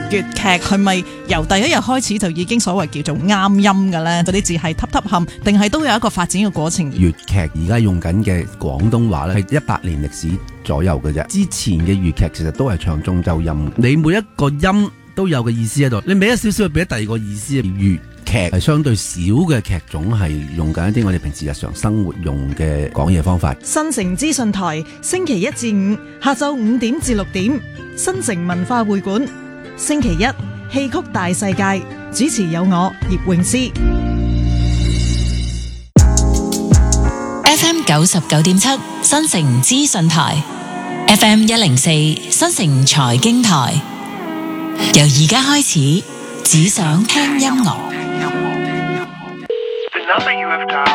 粵劇係咪由第一日開始就已經所謂叫做啱音嘅呢？嗰啲字係揼揼冚，定係都有一個發展嘅過程？ 粵劇而家用緊嘅廣東話咧係100年歷史左右嘅啫。之前嘅粵劇其實都係唱中州音，你每一個音都有個意思喺度，你俾一少少俾第二個意思。粵劇係相對少嘅劇種係用緊一啲我哋平時日常生活用嘅講嘢方法。 新城資訊台星期1至5下晝5點至6點，新城文化會館。星期一戲曲大世界，主持有我葉詠詩。 FM 99.7新城資訊台， FM 104新城財經台。由而家開始，只想聽音樂。